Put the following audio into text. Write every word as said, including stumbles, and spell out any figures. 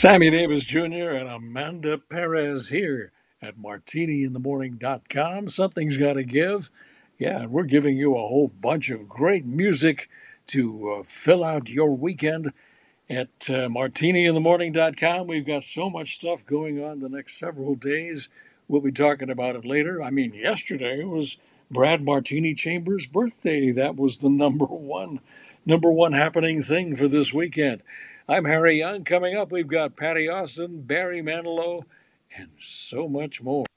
Sammy Davis Junior and Amanda Perez here at martini in the morning dot com. Something's got to give. Yeah, we're giving you a whole bunch of great music to uh, fill out your weekend at uh, martini in the morning dot com. We've got so much stuff going on the next several days. We'll be talking about it later. I mean, yesterday was Brad Martini Chambers' birthday. That was the number one, number one happening thing for this weekend. I'm Harry Young. Coming up, we've got Patty Austin, Barry Manilow, and so much more.